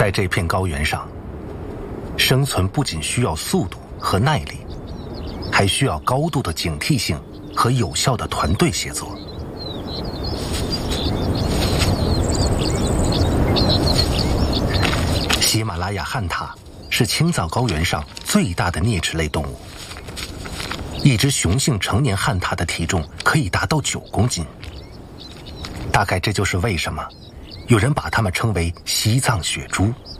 在这片高原上，生存不仅需要速度和耐力，还需要高度的警惕性和有效的团队协作。喜马拉雅旱獭是青藏高原上最大的啮齿类动物，一只雄性成年旱獭的体重可以达到9公斤。大概这就是为什么有人把它们称为西藏雪猪。